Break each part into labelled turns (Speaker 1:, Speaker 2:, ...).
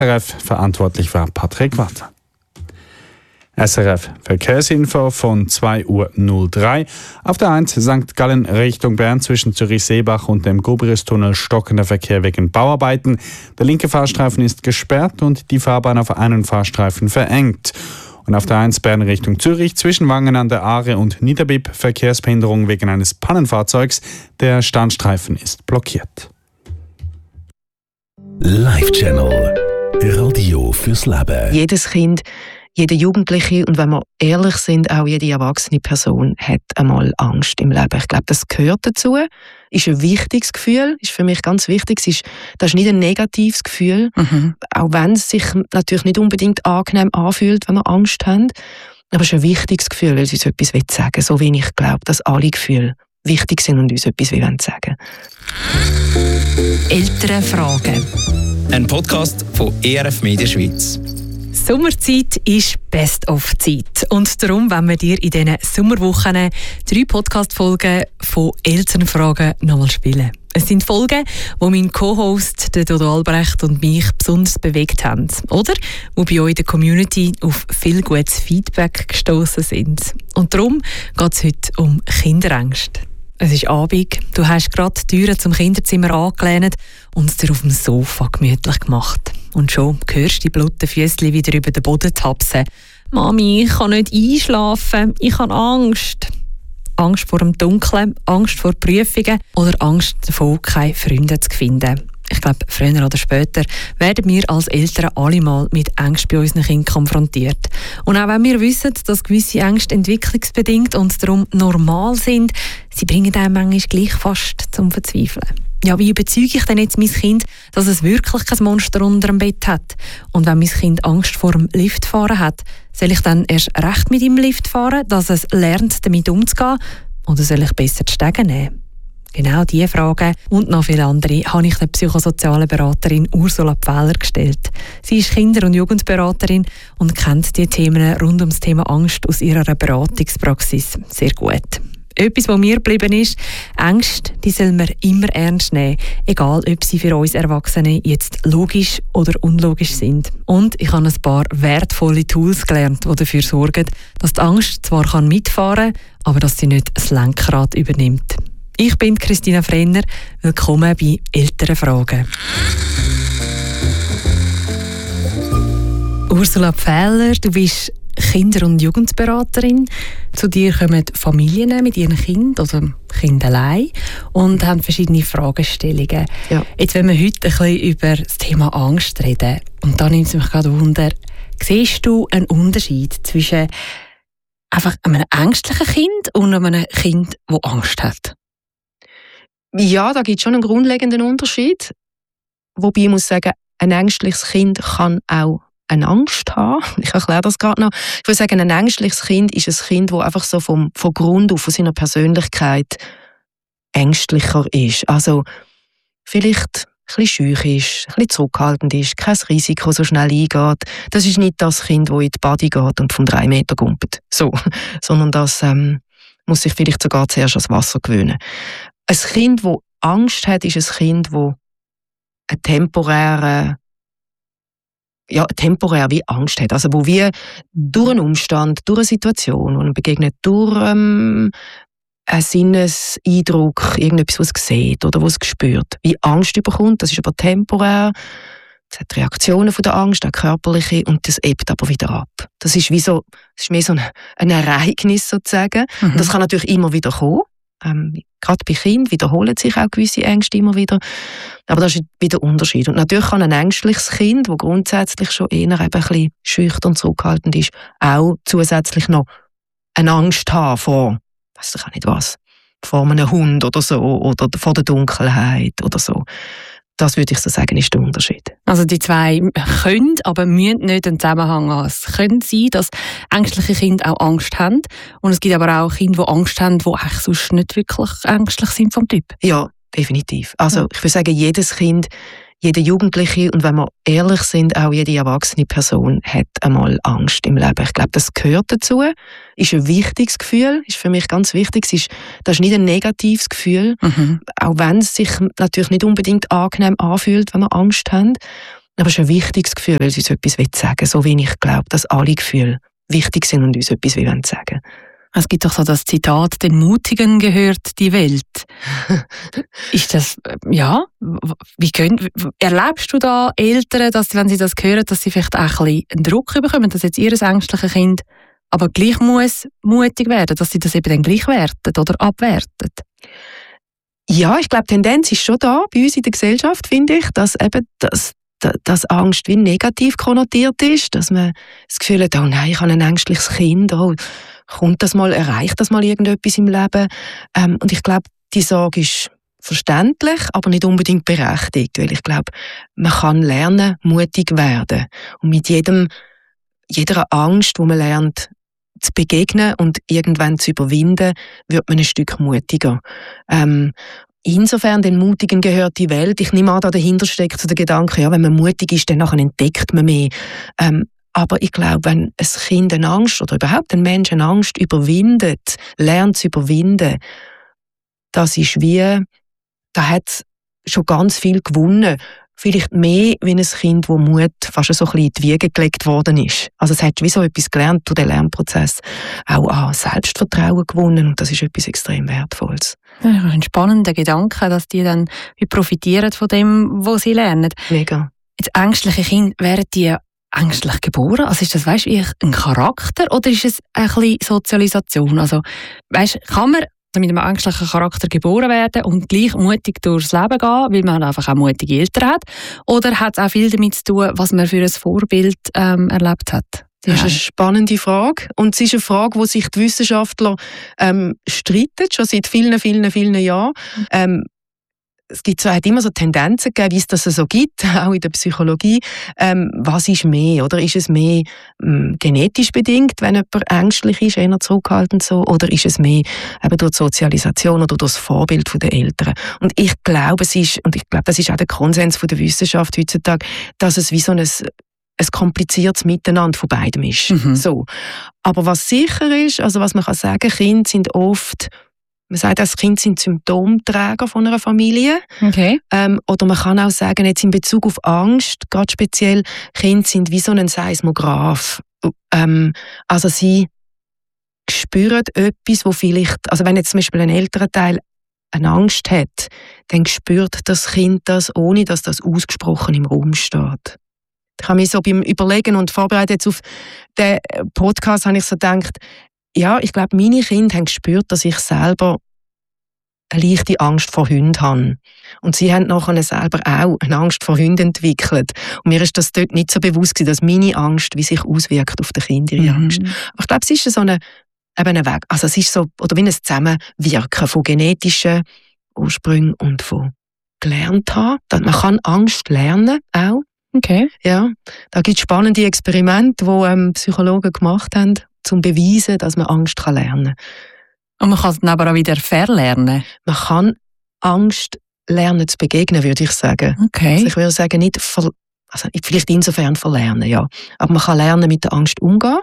Speaker 1: RF verantwortlich war Patrick Watter. SRF Verkehrsinfo von 2:03 Uhr. Auf der 1 St. Gallen Richtung Bern zwischen Zürich-Seebach und dem Gubriustunnel stockender Verkehr wegen Bauarbeiten. Der linke Fahrstreifen ist gesperrt und die Fahrbahn auf einen Fahrstreifen verengt. Und auf der 1 Bern Richtung Zürich zwischen Wangen an der Aare und Niederbipp Verkehrsbehinderung wegen eines Pannenfahrzeugs. Der Standstreifen ist blockiert.
Speaker 2: Live-Channel. Radio fürs Leben.
Speaker 3: Jedes Kind, jeder Jugendliche und wenn wir ehrlich sind, auch jede erwachsene Person hat einmal Angst im Leben. Ich glaube, das gehört dazu. Ist ein wichtiges Gefühl, ist für mich ganz wichtig. Das ist nicht ein negatives Gefühl, auch wenn es sich natürlich nicht unbedingt angenehm anfühlt, wenn wir Angst haben. Aber es ist ein wichtiges Gefühl, weil es uns etwas sagen will. So wie ich glaube, dass alle Gefühle wichtig sind und uns etwas sagen wollen.
Speaker 4: Elternfragen.
Speaker 5: Ein Podcast von ERF Media Schweiz.
Speaker 4: Sommerzeit ist Best-of-Zeit. Und darum wollen wir dir in diesen Sommerwochen 3 Podcast-Folgen von Elternfragen nochmal spielen. Es sind Folgen, die mein Co-Host Dodo Albrecht und mich besonders bewegt haben. Oder die bei euch in der Community auf viel gutes Feedback gestoßen sind. Und darum geht es heute um Kinderängste. Es ist Abend, du hast gerade die Türen zum Kinderzimmer angelehnt und es dir auf dem Sofa gemütlich gemacht. Und schon hörst du die blutigen Füßchen wieder über den Boden tapsen. «Mami, ich kann nicht einschlafen, ich habe Angst.» Angst vor dem Dunkeln, Angst vor Prüfungen oder Angst davor, keine Freunde zu finden. Ich glaube, früher oder später werden wir als Eltern alle mal mit Ängsten bei unseren Kindern konfrontiert. Und auch wenn wir wissen, dass gewisse Ängste entwicklungsbedingt und darum normal sind, sie bringen einem manchmal gleich fast zum Verzweifeln. Ja, wie überzeuge ich denn jetzt mein Kind, dass es wirklich kein Monster unter dem Bett hat? Und wenn mein Kind Angst vor dem Liftfahren hat, soll ich dann erst recht mit ihm Lift fahren, dass es lernt, damit umzugehen? Oder soll ich besser die Stege nehmen? Genau diese Fragen und noch viele andere habe ich der psychosozialen Beraterin Ursula Pfähler gestellt. Sie ist Kinder- und Jugendberaterin und kennt die Themen rund um das Thema Angst aus ihrer Beratungspraxis sehr gut. Etwas, was mir geblieben ist, Ängste, die soll man immer ernst nehmen, egal ob sie für uns Erwachsene jetzt logisch oder unlogisch sind. Und ich habe ein paar wertvolle Tools gelernt, die dafür sorgen, dass die Angst zwar mitfahren kann, aber dass sie nicht das Lenkrad übernimmt. Ich bin Christina Frenner. Willkommen bei Elternfragen. Ursula Pfähler, du bist Kinder- und Jugendberaterin. Zu dir kommen Familien mit ihren Kindern oder Kindern allein und haben verschiedene Fragestellungen. Ja. Jetzt wollen wir heute ein bisschen über das Thema Angst reden. Und da nimmt es mich gerade Wunder, siehst du einen Unterschied zwischen einfach einem ängstlichen Kind und einem Kind, das Angst hat?
Speaker 3: Ja, da gibt es schon einen grundlegenden Unterschied. Wobei ich muss sagen, ein ängstliches Kind kann auch eine Angst haben. Ich erkläre das gerade noch. Ich würde sagen, ein ängstliches Kind ist ein Kind, das einfach so von Grund auf, von seiner Persönlichkeit ängstlicher ist. Also vielleicht ein bisschen schüch ist, ein bisschen zurückhaltend ist, kein Risiko so schnell eingeht. Das ist nicht das Kind, das in die Body geht und von 3 Meter gumpelt. So. Sondern das muss sich vielleicht sogar zuerst ans Wasser gewöhnen. Ein Kind, das Angst hat, ist ein Kind, das temporär wie Angst hat. Also wo wir durch einen Umstand, durch eine Situation, wo man begegnet, durch einen Sinneseindruck, irgendetwas, was es sieht oder was es spürt, wie Angst überkommt, das ist aber temporär. Es hat Reaktionen von der Angst, auch körperliche, und das ebbt aber wieder ab. Das ist mehr so ein Ereignis sozusagen. Und das kann natürlich immer wieder kommen. Gerade bei Kindern wiederholen sich auch gewisse Ängste immer wieder. Aber das ist wieder ein Unterschied. Und natürlich kann ein ängstliches Kind, das grundsätzlich schon eher ein bisschen schüchtern und zurückhaltend ist, auch zusätzlich noch eine Angst haben vor, weiss ich auch nicht was, vor einem Hund oder so, oder vor der Dunkelheit oder so. Das würde ich so sagen, ist der Unterschied.
Speaker 4: Also die zwei können, aber müssen nicht einen Zusammenhang haben. Es könnte sein, dass ängstliche Kinder auch Angst haben. Und es gibt aber auch Kinder, die Angst haben, die eigentlich sonst nicht wirklich ängstlich sind vom Typ.
Speaker 3: Ja, definitiv. Also ich würde sagen, jedes Kind, jeder Jugendliche und wenn wir ehrlich sind, auch jede erwachsene Person hat einmal Angst im Leben. Ich glaube, das gehört dazu. Ist ein wichtiges Gefühl, ist für mich ganz wichtig. Das ist nicht ein negatives Gefühl, auch wenn es sich natürlich nicht unbedingt angenehm anfühlt, wenn wir Angst haben. Aber es ist ein wichtiges Gefühl, weil es uns etwas sagen will. So wie ich glaube, dass alle Gefühle wichtig sind und uns etwas sagen wollen.
Speaker 4: Es gibt doch so das Zitat, den Mutigen gehört die Welt. Ist das, ja, erlebst du da Eltern, dass, wenn sie das hören, dass sie vielleicht auch ein bisschen einen Druck bekommen, dass jetzt ihr ängstliches Kind aber gleich muss mutig werden, dass sie das eben dann gleich werten oder abwerten?
Speaker 3: Ja, ich glaube, die Tendenz ist schon da, bei uns in der Gesellschaft, finde ich, dass eben dass Angst wie negativ konnotiert ist, dass man das Gefühl hat, oh nein, ich habe ein ängstliches Kind, oh, erreicht das mal irgendetwas im Leben? Und ich glaube, die Sorge ist verständlich, aber nicht unbedingt berechtigt, weil ich glaube, man kann lernen, mutig werden. Und mit jeder Angst, die man lernt, zu begegnen und irgendwann zu überwinden, wird man ein Stück mutiger. Insofern den Mutigen gehört die Welt. Ich nehme an, da dahinter steckt so der Gedanke, ja, wenn man mutig ist, dann nachher entdeckt man mehr. Aber ich glaube, wenn ein Kind eine Angst oder überhaupt ein Mensch eine Angst überwindet, lernt zu überwinden, das ist da hat es schon ganz viel gewonnen. Vielleicht mehr wie ein Kind, wo Mut fast so ein bisschen in die Wiege gelegt worden ist. Also es hat wie so etwas gelernt durch den Lernprozess. Auch an Selbstvertrauen gewonnen und das ist etwas extrem Wertvolles.
Speaker 4: Ja, ein spannender Gedanke, dass die dann profitieren von dem, was sie lernen.
Speaker 3: Mega.
Speaker 4: Jetzt ängstliche Kinder, werden die ängstlich geboren? Also ist das, weißt du, ein Charakter oder ist es ein bisschen Sozialisation? Also, weißt, kann man mit einem ängstlichen Charakter geboren werden und gleich mutig durchs Leben gehen, weil man einfach auch mutige Eltern hat? Oder hat es auch viel damit zu tun, was man für ein Vorbild erlebt hat?
Speaker 3: Das ist eine spannende Frage. Und es ist eine Frage, die sich die Wissenschaftler streiten, schon seit vielen, vielen, vielen Jahren. Hat immer so Tendenzen gegeben, wie es das so gibt, auch in der Psychologie. Was ist mehr? Oder ist es mehr genetisch bedingt, wenn jemand ängstlich ist, eher zurückhaltend so? Oder ist es mehr eben durch die Sozialisation oder durch das Vorbild der Eltern? Und ich glaube, das ist auch der Konsens der Wissenschaft heutzutage, dass es wie so ein kompliziertes Miteinander von beidem ist.
Speaker 4: Mhm.
Speaker 3: So. Aber was sicher ist, also was man kann sagen, Kinder sind oft, man sagt, das Kind sind Symptomträger von einer Familie.
Speaker 4: Okay.
Speaker 3: Oder man kann auch sagen, jetzt in Bezug auf Angst, gerade speziell, Kinder sind wie so ein Seismograph. Also sie spüren etwas, wo vielleicht, also wenn jetzt zum Beispiel ein älterer Teil eine Angst hat, dann spürt das Kind das, ohne dass das ausgesprochen im Raum steht. Ich habe mich so beim Überlegen und Vorbereiten jetzt auf den Podcast, habe ich so gedacht, ja, ich glaube, meine Kinder haben gespürt, dass ich selber eine leichte Angst vor Hunden habe. Und sie haben nachher selber auch eine Angst vor Hunden entwickelt. Und mir ist das dort nicht so bewusst gewesen, dass meine Angst, wie sich auswirkt auf die Kinder, ihre Angst. Aber ich glaube, es ist so ein Weg. Also es ist so, oder wie ein Zusammenwirken von genetischen Ursprüngen und von gelernt haben. Man kann Angst lernen, auch.
Speaker 4: Okay.
Speaker 3: Ja, da gibt es spannende Experimente, die Psychologen gemacht haben, um zu beweisen, dass man Angst lernen kann.
Speaker 4: Und man kann es dann aber auch wieder verlernen?
Speaker 3: Man kann Angst lernen zu begegnen, würde ich sagen.
Speaker 4: Okay.
Speaker 3: Also ich würde sagen, vielleicht insofern verlernen, ja. Aber man kann lernen, mit der Angst umgehen.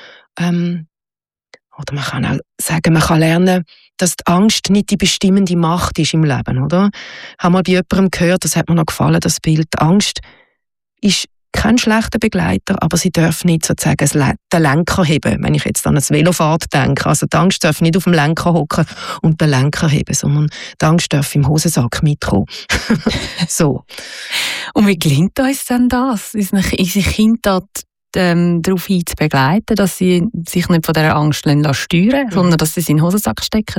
Speaker 3: Oder man kann auch sagen, man kann lernen, dass die Angst nicht die bestimmende Macht ist im Leben, oder? Ich habe mal bei jemandem gehört, das hat mir noch gefallen, das Bild. Die Angst ist kein schlechter Begleiter, aber sie darf nicht sozusagen den Lenker heben. Wenn ich jetzt an eine Velofahrt denke, also die Angst darf nicht auf dem Lenker hocken und den Lenker heben, sondern die Angst darf im Hosensack mitkommen. So.
Speaker 4: Und wie gelingt uns denn das, unsere Kinder darauf hin zu begleiten, dass sie sich nicht von dieser Angst steuern lassen, sondern dass sie es in den Hosensack stecken?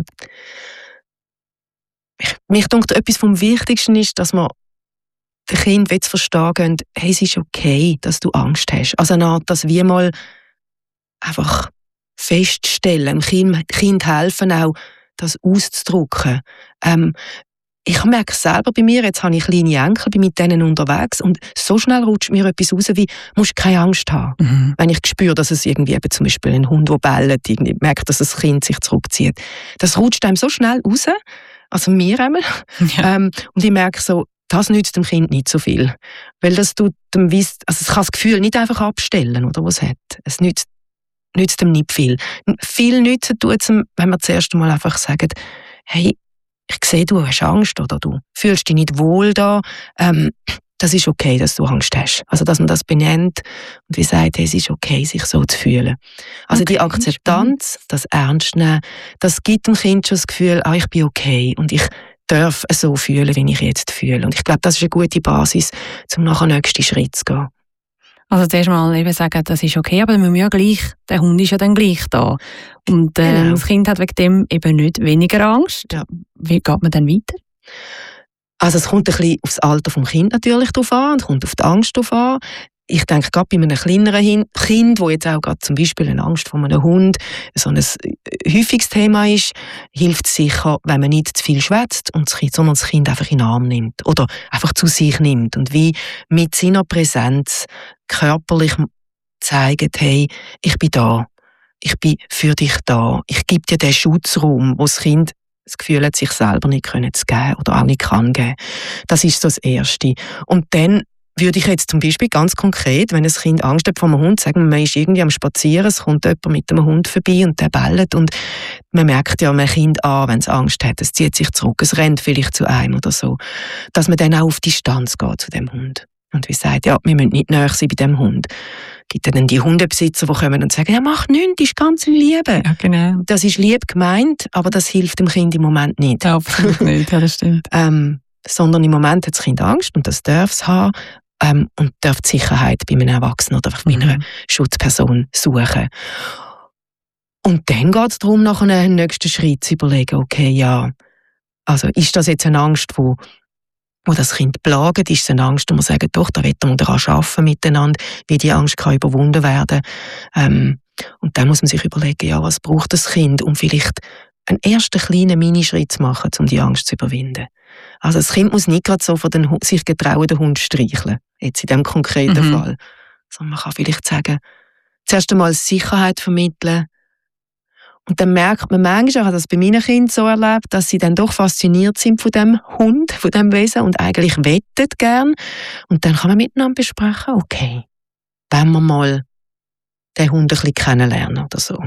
Speaker 3: Mich denkt, etwas vom Wichtigsten ist, dass man den Kindern zu verstehen gehen, hey, es ist okay, dass du Angst hast. Also eine Art, dass wir mal einfach feststellen, dem Kind helfen auch, das auszudrücken. Ich merke selber bei mir, jetzt habe ich kleine Enkel, bin mit denen unterwegs und so schnell rutscht mir etwas raus wie, musst keine Angst haben. Mhm. Wenn ich spüre, dass es irgendwie eben zum Beispiel ein Hund, der bellt, irgendwie merke, dass das Kind sich zurückzieht. Das rutscht einem so schnell raus, also mir einmal. Ja. Und ich merke so, das nützt dem Kind nicht so viel. Weil das tut dem also es kann das Gefühl nicht einfach abstellen, oder was es hat. Es nützt dem nicht viel. Viel nützen tut es, wenn man zuerst einmal einfach sagt, hey, ich sehe, du hast Angst oder du fühlst dich nicht wohl da. das ist okay, dass du Angst hast. Also, dass man das benennt und wie sagt, hey, es ist okay, sich so zu fühlen. Also, die Akzeptanz, das Ernstnehmen, das gibt dem Kind schon das Gefühl, ich bin okay und ich darf so fühlen, wie ich jetzt fühle. Und ich glaube, das ist eine gute Basis, um nachher den nächsten Schritt zu gehen.
Speaker 4: Also zuerst mal eben sagen, das ist okay, aber dann müssen wir ja gleich, der Hund ist ja dann gleich da. Und genau. Das Kind hat wegen dem eben nicht weniger Angst. Ja. Wie geht man dann weiter?
Speaker 3: Also es kommt ein bisschen aufs Alter vom Kind natürlich drauf an, es kommt auf die Angst drauf an. Ich denke, gerade bei einem kleineren Kind, wo jetzt auch gerade zum Beispiel eine Angst vor einem Hund so ein häufiges Thema ist, hilft es sicher, wenn man nicht zu viel schwätzt und sondern das Kind einfach in den Arm nimmt oder einfach zu sich nimmt und wie mit seiner Präsenz körperlich zeigt, hey, ich bin da, ich bin für dich da, ich gebe dir den Schutzraum, wo das Kind das Gefühl hat, sich selber nicht zu geben oder auch nicht kann geben. Das ist so das Erste. Und dann würde ich jetzt zum Beispiel ganz konkret, wenn ein Kind Angst hat vor einem Hund, sagen, man ist irgendwie am Spazieren, es kommt jemand mit einem Hund vorbei und der bellt und man merkt ja einem Kind an, wenn es Angst hat, es zieht sich zurück, es rennt vielleicht zu einem oder so, dass man dann auch auf Distanz geht zu dem Hund. Und wie sagt, ja, wir müssen nicht näher sein bei dem Hund. Gibt dann die Hundebesitzer, die kommen und sagen, ja, mach nichts, das ist ganz in Liebe.
Speaker 4: Ja, genau.
Speaker 3: Das ist lieb gemeint, aber das hilft dem Kind im Moment nicht.
Speaker 4: Ja, absolut nicht, ja, das stimmt.
Speaker 3: Sondern im Moment hat das Kind Angst und das darf es haben und darf die Sicherheit bei einem Erwachsenen oder bei einer Schutzperson suchen. Und dann geht es darum, nach einem nächsten Schritt zu überlegen, okay, ja, also ist das jetzt eine Angst, wo das Kind plagt, ist es eine Angst, wo man sagt, doch, da wollen wir daran arbeiten miteinander, wie die Angst kann überwunden werden. Und dann muss man sich überlegen, ja, was braucht das Kind, um vielleicht einen ersten kleinen Minischritt zu machen, um die Angst zu überwinden. Also das Kind muss nicht gerade so von sich getrauen, den Hund streicheln, jetzt in diesem konkreten Fall. Sondern man kann vielleicht sagen, zuerst einmal Sicherheit vermitteln. Und dann merkt man manchmal, ich habe das bei meinen Kindern so erlebt, dass sie dann doch fasziniert sind von dem Hund, von dem Wesen und eigentlich wettet gern. Und dann kann man miteinander besprechen, okay, wenn wir mal den Hund ein bisschen kennenlernen oder so.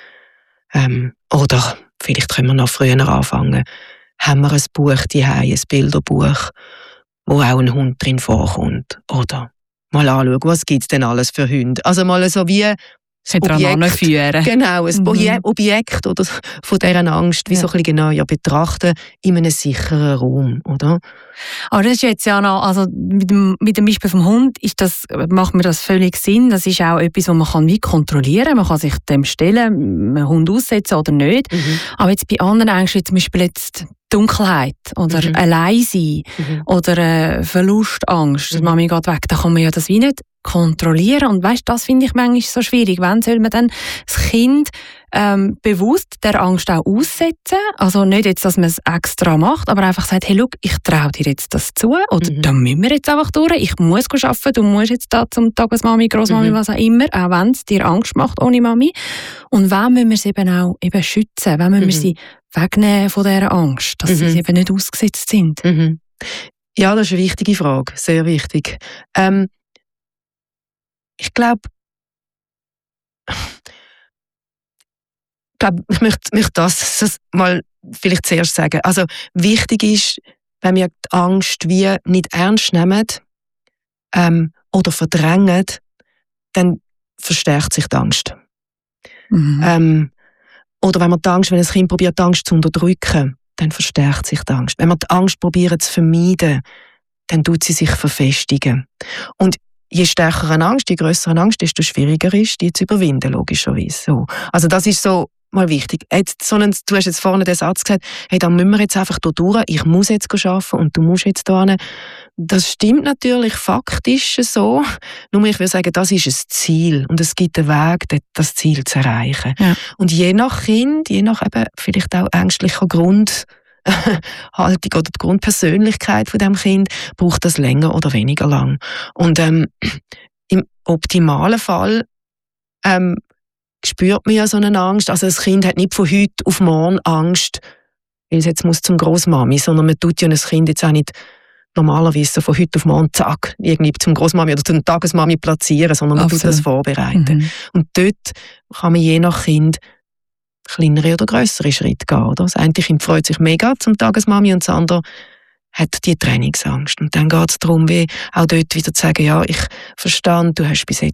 Speaker 3: Oder vielleicht können wir noch früher anfangen. Haben wir ein Buch daheim, ein Bilderbuch, wo auch ein Hund drin vorkommt. Oder mal anschauen, was gibt es denn alles für Hunde. Also mal so wie Objekt, genau, ein Objekt oder von dieser Angst, wie so ein bisschen genauer betrachten in einem sicheren Raum, oder?
Speaker 4: Aber das ist jetzt ja noch, also mit dem Beispiel vom Hund macht mir das völlig Sinn. Das ist auch etwas, was man wie kontrollieren kann. Man kann sich dem stellen, einen Hund aussetzen oder nicht. Aber jetzt bei anderen Ängsten, zum Beispiel jetzt Dunkelheit oder allein sein oder Verlustangst, dass Mami geht weg, da kann man ja das wie nicht kontrollieren. Und weißt, das finde ich manchmal so schwierig. Wann soll man dann das Kind bewusst der Angst auch aussetzen? Also nicht jetzt, dass man es extra macht, aber einfach sagt, hey, schau, ich traue dir jetzt das zu oder da müssen wir jetzt einfach durch. Ich muss arbeiten, du musst jetzt da zum Tagesmami, Großmami, was auch immer, auch wenn es dir Angst macht ohne Mami. Und wann müssen wir sie eben auch schützen? Wann müssen wir sie wegnehmen von dieser Angst, dass sie eben nicht ausgesetzt sind?
Speaker 3: Ja, das ist eine wichtige Frage, sehr wichtig. Ich glaube, ich möchte das mal vielleicht zuerst sagen. Also wichtig ist, wenn wir die Angst wie nicht ernst nehmen oder verdrängen, dann verstärkt sich die Angst. Oder wenn ein Kind probiert, die Angst zu unterdrücken, dann verstärkt sich die Angst. Wenn wir die Angst probieren zu vermeiden, dann tut sie sich verfestigen. Und je stärker eine Angst, je grösser eine Angst, desto schwieriger ist, die zu überwinden, logischerweise. So. Also das ist so mal wichtig. Du hast jetzt vorne den Satz gesagt, hey, dann müssen wir jetzt einfach hier durch, ich muss jetzt arbeiten und du musst jetzt hier hin. Das stimmt natürlich faktisch so, nur ich würde sagen, das ist ein Ziel und es gibt einen Weg, das Ziel zu erreichen. Ja. Und je nach Kind, je nach eben vielleicht auch ängstlicher Grundhaltung oder die Grundpersönlichkeit von dem Kind braucht das länger oder weniger lang. Und im optimalen Fall spürt man ja so eine Angst. Also das Kind hat nicht von heute auf morgen Angst, weil es jetzt muss zum Großmami, sondern man tut ja ein Kind jetzt auch nicht normalerweise so von heute auf morgen zack irgendwie zum Großmami oder zum Tagesmami platzieren, sondern man tut das vorbereiten. Und dort kann man je nach Kind kleinere oder grössere Schritte gehen. Oder? Das eine Kind freut sich mega zum Tagesmami und das andere hat die Trennungsangst. Und dann geht es darum, wie auch dort wieder zu sagen, ja, ich verstehe, du hast bis jetzt